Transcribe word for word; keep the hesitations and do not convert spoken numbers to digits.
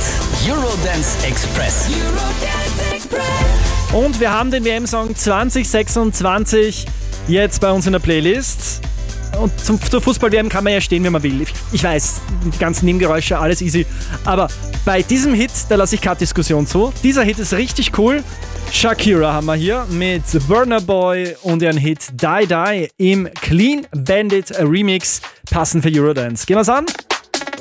Eurodance Express. Eurodance Express. Und wir haben den W M-Song zwanzig sechsundzwanzig jetzt bei uns in der Playlist. Und zum, zur Fußball-W M kann man ja stehen, wie man will. Ich weiß, die ganzen Nebengeräusche, alles easy. Aber bei diesem Hit, da lasse ich keine Diskussion zu. Dieser Hit ist richtig cool. Shakira haben wir hier mit Burna Boy und ihren Hit Die Die im Clean Bandit Remix, passend für Eurodance. Gehen wir's an?